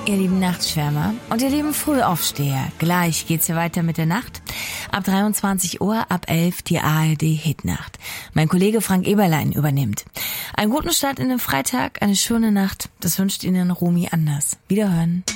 ihr lieben Nachtschwärmer und ihr lieben Frühaufsteher. Gleich geht's hier weiter mit der Nacht. Ab 23 Uhr, ab 11 die ARD-Hitnacht. Mein Kollege Frank Eberlein übernimmt. Einen guten Start in den Freitag, eine schöne Nacht. Das wünscht Ihnen Romy Anders. Wiederhören.